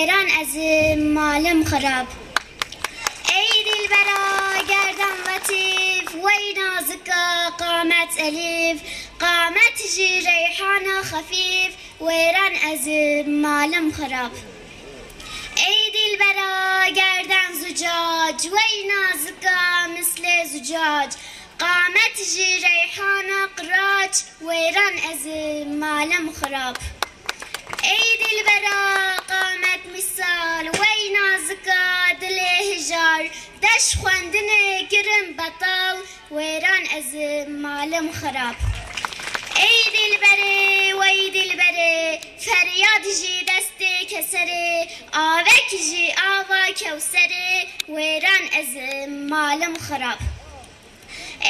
ایران از مالم خراب ای دلبرا گردن لطیف وی نازکا قامت الیف قامت جی ریحان خفیف ویران از مالم خراب ای دلبرا گردن زجاج وی نازکا مثل زجاج قامت جی ریحان قراج ویران از مالم خراب ای دلبرا قامت مثال وی نازکا دل هجار دش خواندن گرم بطال ویران از مالم خراب ای دلبره وی دلبره فریاد جی دست کسره آوک جی آوا کوسره ویران از مالم خراب